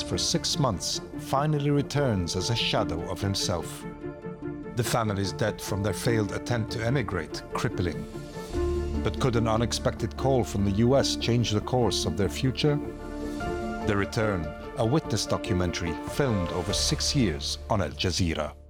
for 6 months, finally returns as a shadow of himself. The family's dead from their failed attempt to emigrate, crippling. But could an unexpected call from the US change the course of their future? The Return, a witness documentary filmed over 6 years on Al Jazeera.